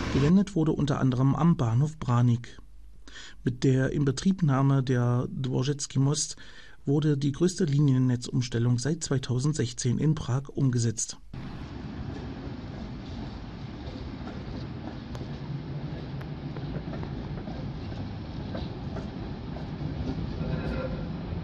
Gewendet wurde unter anderem am Bahnhof Branik. Mit der Inbetriebnahme der Dworzecki Most wurde die größte Liniennetzumstellung seit 2016 in Prag umgesetzt